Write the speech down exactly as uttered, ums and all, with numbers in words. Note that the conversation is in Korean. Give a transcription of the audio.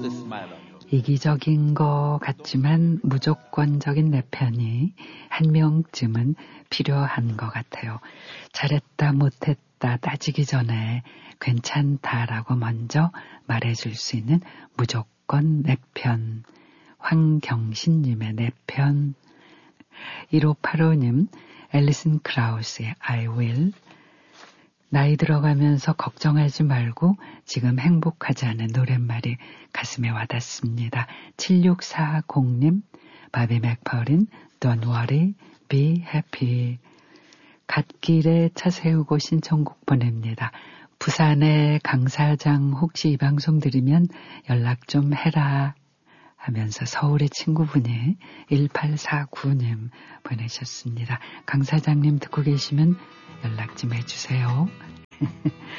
이기적인 것 같지만 무조건적인 내 편이 한 명쯤은 필요한 것 같아요. 잘했다 못했다 따지기 전에 괜찮다라고 먼저 말해줄 수 있는 무조건 내 편. 황경신님의 내 편. 일오팔오님 앨리슨 크라우스의 I will. 나이 들어가면서 걱정하지 말고 지금 행복하자는 노랫말이 가슴에 와닿습니다. 칠육사공님 바비 맥퍼린 Don't worry, be happy. 갓길에 차 세우고 신청곡 보냅니다. 부산의 강 사장 혹시 이 방송 들으면 연락 좀 해라 하면서 서울의 친구분이 일팔사구님 보내셨습니다. 강 사장님 듣고 계시면 연락 좀 해주세요.